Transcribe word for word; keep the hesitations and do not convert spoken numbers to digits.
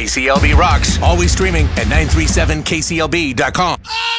C L B rocks. Always streaming at nine three seven K C L B dot com.